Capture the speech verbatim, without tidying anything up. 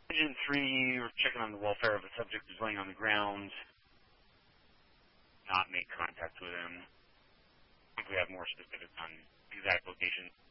Agent three, we're checking on the welfare of a subject who's laying on the ground. Not make contact with him. I think we have more specifics on exact location.